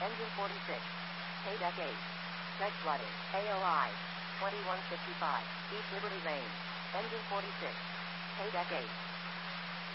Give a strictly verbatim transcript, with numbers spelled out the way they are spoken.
Engine forty-six. Paydeck eight. Check flooding. A O I. twenty-one fifty-five. East Liberty Lane. Engine forty-six. Paydeck eight.